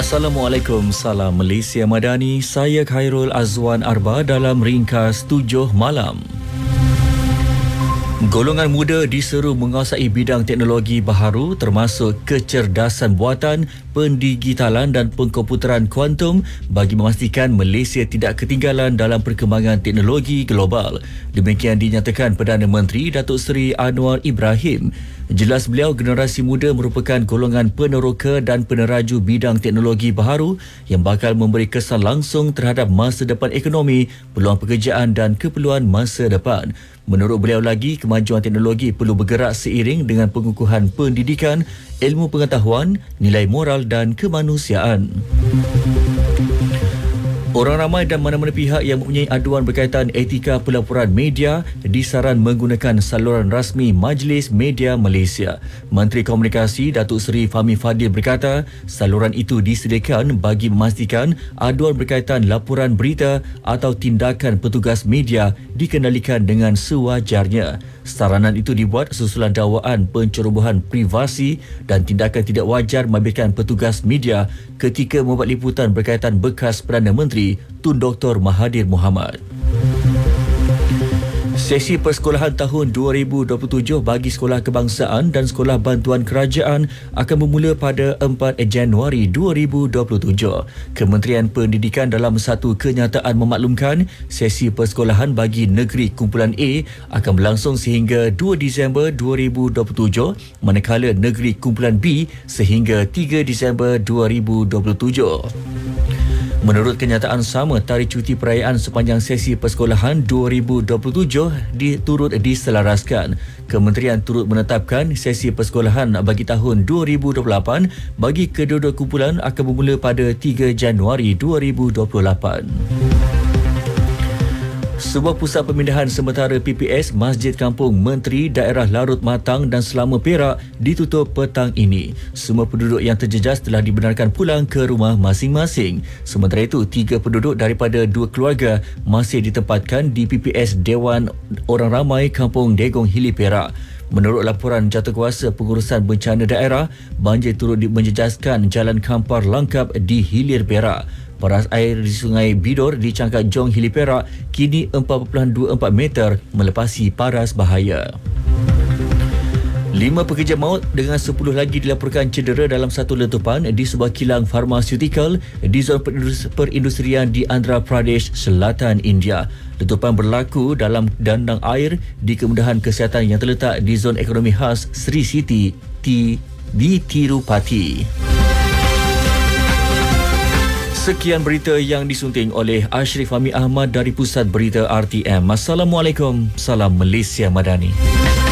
Assalamualaikum, salam Malaysia Madani. Saya Khairul Azwan Arba dalam ringkas 7 malam. Golongan muda diseru menguasai bidang teknologi baharu termasuk kecerdasan buatan, pendigitalan dan pengkomputeran kuantum bagi memastikan Malaysia tidak ketinggalan dalam perkembangan teknologi global. Demikian dinyatakan Perdana Menteri Datuk Seri Anwar Ibrahim. Jelas beliau, generasi muda merupakan golongan peneroka dan peneraju bidang teknologi baharu yang bakal memberi kesan langsung terhadap masa depan ekonomi, peluang pekerjaan dan keperluan masa depan. Menurut beliau lagi, kemajuan teknologi perlu bergerak seiring dengan pengukuhan pendidikan, ilmu pengetahuan, nilai moral dan kemanusiaan. Orang ramai dan mana-mana pihak yang mempunyai aduan berkaitan etika pelaporan media disaran menggunakan saluran rasmi Majlis Media Malaysia. Menteri Komunikasi Datuk Seri Fahmi Fadil berkata, saluran itu disediakan bagi memastikan aduan berkaitan laporan berita atau tindakan petugas media dikendalikan dengan sewajarnya. Saranan itu dibuat susulan dakwaan pencerobohan privasi dan tindakan tidak wajar membabitkan petugas media ketika membuat liputan berkaitan bekas Perdana Menteri Tun Dr. Mahathir Mohamad. Sesi persekolahan tahun 2027 bagi sekolah kebangsaan dan sekolah bantuan kerajaan akan bermula pada 4 Januari 2027. Kementerian Pendidikan dalam satu kenyataan memaklumkan sesi persekolahan bagi negeri kumpulan A akan berlangsung sehingga 2 Disember 2027 manakala negeri kumpulan B sehingga 3 Disember 2027. Menurut kenyataan sama, tarikh cuti perayaan sepanjang sesi persekolahan 2027 turut diselaraskan. Kementerian turut menetapkan sesi persekolahan bagi tahun 2028 bagi kedua-dua kumpulan akan bermula pada 3 Januari 2028. Sebuah pusat pemindahan sementara PPS Masjid Kampung Menteri Daerah Larut Matang dan Selama Perak ditutup petang ini. Semua penduduk yang terjejas telah dibenarkan pulang ke rumah masing-masing. Sementara itu, 3 penduduk daripada 2 keluarga masih ditempatkan di PPS Dewan Orang Ramai Kampung Degong Hili Perak. Menurut laporan Jawatankuasa Pengurusan Bencana Daerah, banjir turut menjejaskan jalan kampar langkap di Hilir Perak. Paras air di Sungai Bidor di Cangkat Jong Hili Perak kini 4.24 meter melepasi paras bahaya. 5 pekerja maut dengan 10 lagi dilaporkan cedera dalam satu letupan di sebuah kilang farmaseutical di zon perindustrian di Andhra Pradesh, Selatan India. Letupan berlaku dalam dandang air di kemudahan kesihatan yang terletak di zon ekonomi khas Sri City di Tirupati. Sekian berita yang disunting oleh Ashrif Fahmi Ahmad dari Pusat Berita RTM. Assalamualaikum, salam Malaysia Madani.